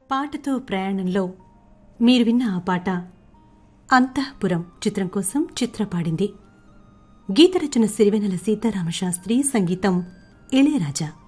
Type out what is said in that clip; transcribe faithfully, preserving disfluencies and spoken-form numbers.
పాటతో ప్రయాణంలో మీరు విన్న ఆ పాట అంతఃపురం చిత్రం కోసం చిత్ర పాడింది. గీత రచన సిరివెన్నెల సీతారామశాస్త్రి, సంగీతం ఇళయరాజా.